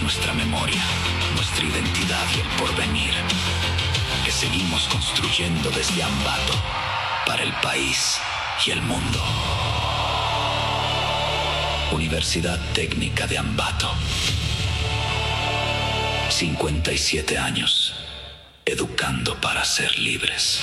nuestra memoria, nuestra identidad y el porvenir, que seguimos construyendo desde Ambato para el país y el mundo. Universidad Técnica de Ambato. 57 años, educando para ser libres.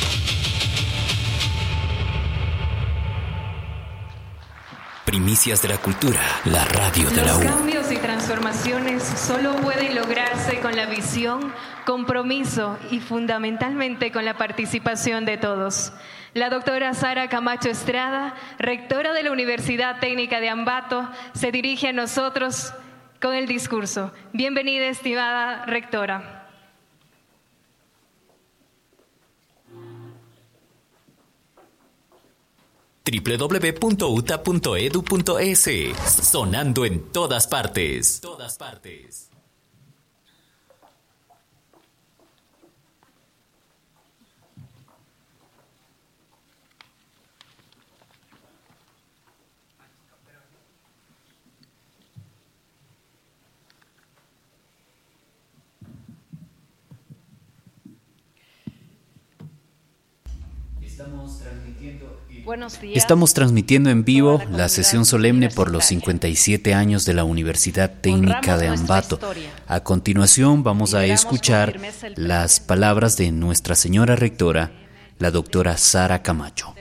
Primicias de la cultura, la radio de la U. Los cambios y transformaciones solo pueden lograrse con la visión, compromiso y fundamentalmente con la participación de todos. La doctora Sara Camacho Estrada, rectora de la Universidad Técnica de Ambato, se dirige a nosotros con el discurso. Bienvenida, estimada rectora. www.uta.edu.es. Sonando en todas partes. Estamos transmitiendo en vivo la sesión solemne por los 57 años de la Universidad Técnica de Ambato. A continuación vamos a escuchar las palabras de nuestra señora rectora, la doctora Sara Camacho.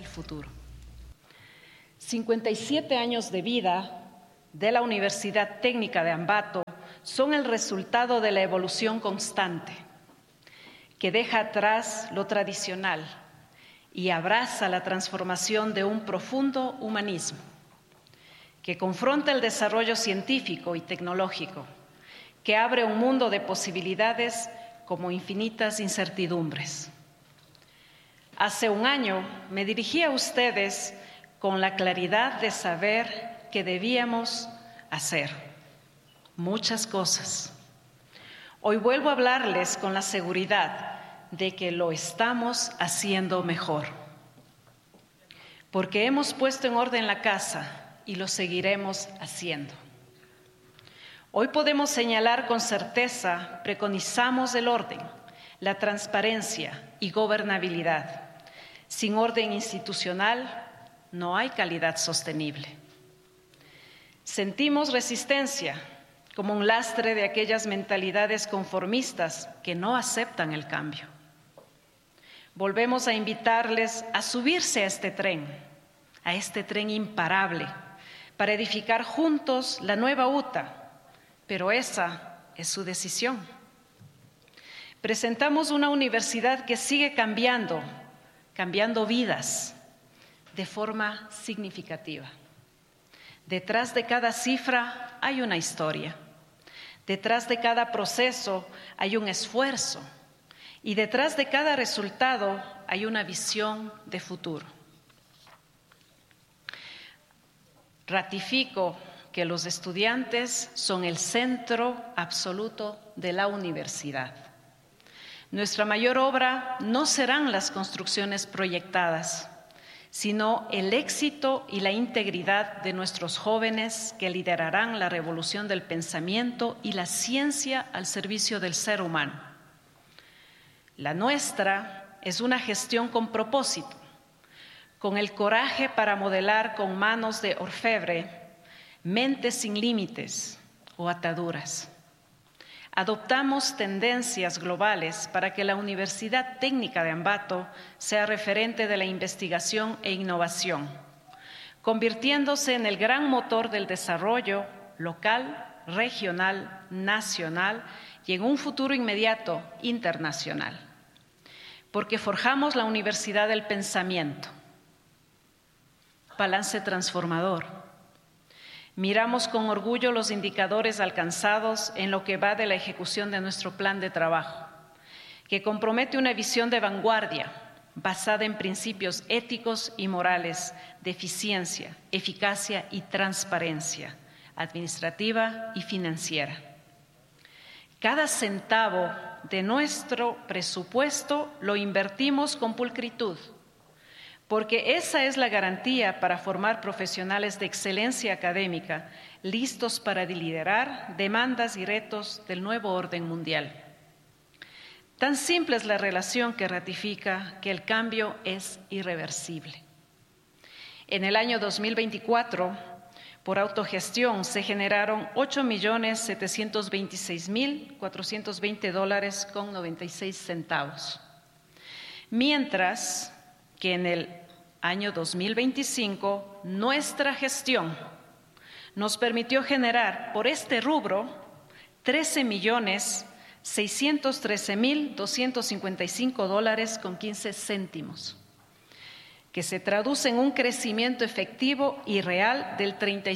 57 años de vida de la Universidad Técnica de Ambato son el resultado de la evolución constante, que deja atrás lo tradicional y abraza la transformación de un profundo humanismo, que confronta el desarrollo científico y tecnológico, que abre un mundo de posibilidades como infinitas incertidumbres. Hace un año me dirigí a ustedes con la claridad de saber que debíamos hacer muchas cosas. Hoy vuelvo a hablarles con la seguridad de que lo estamos haciendo mejor, porque hemos puesto en orden la casa y lo seguiremos haciendo. Hoy podemos señalar con certeza, preconizamos el orden, la transparencia y gobernabilidad. Sin orden institucional no hay calidad sostenible. Sentimos resistencia como un lastre de aquellas mentalidades conformistas que no aceptan el cambio. Volvemos a invitarles a subirse a este tren imparable, para edificar juntos la nueva UTA, pero esa es su decisión. Presentamos una universidad que sigue cambiando vidas de forma significativa. Detrás de cada cifra hay una historia, detrás de cada proceso hay un esfuerzo, y detrás de cada resultado hay una visión de futuro. Ratifico que los estudiantes son el centro absoluto de la universidad. Nuestra mayor obra no serán las construcciones proyectadas, sino el éxito y la integridad de nuestros jóvenes que liderarán la revolución del pensamiento y la ciencia al servicio del ser humano. La nuestra es una gestión con propósito, con el coraje para modelar con manos de orfebre, mentes sin límites o ataduras. Adoptamos tendencias globales para que la Universidad Técnica de Ambato sea referente de la investigación e innovación, convirtiéndose en el gran motor del desarrollo local, regional, nacional y en un futuro inmediato internacional. Porque forjamos la Universidad del Pensamiento. Balance transformador. Miramos con orgullo los indicadores alcanzados en lo que va de la ejecución de nuestro plan de trabajo, que compromete una visión de vanguardia basada en principios éticos y morales de eficiencia, eficacia y transparencia administrativa y financiera. Cada centavo de nuestro presupuesto lo invertimos con pulcritud, porque esa es la garantía para formar profesionales de excelencia académica, listos para liderar demandas y retos del nuevo orden mundial. Tan simple es la relación que ratifica que el cambio es irreversible. En el año 2024, por autogestión, se generaron $8.726.420.96, mientras que en el año 2025 nuestra gestión nos permitió generar por este rubro $13.613.255.15, que se traduce en un crecimiento efectivo y real del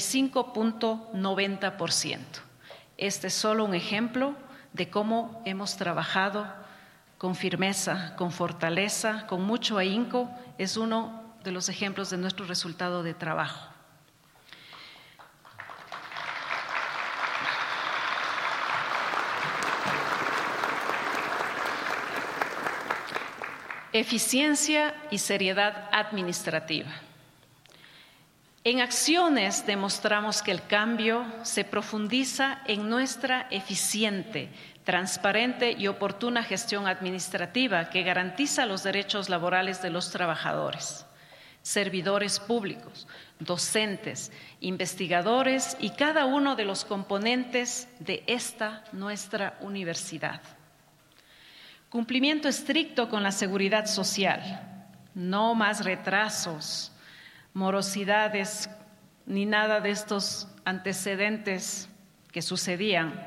35.90%. Este es solo un ejemplo de cómo hemos trabajado con firmeza, con fortaleza, con mucho ahínco. Es uno de los ejemplos de nuestro resultado de trabajo. Eficiencia y seriedad administrativa. En acciones demostramos que el cambio se profundiza en nuestra eficiente, transparente y oportuna gestión administrativa que garantiza los derechos laborales de los trabajadores, servidores públicos, docentes, investigadores y cada uno de los componentes de esta nuestra universidad. Cumplimiento estricto con la seguridad social, no más retrasos, morosidades, ni nada de estos antecedentes que sucedían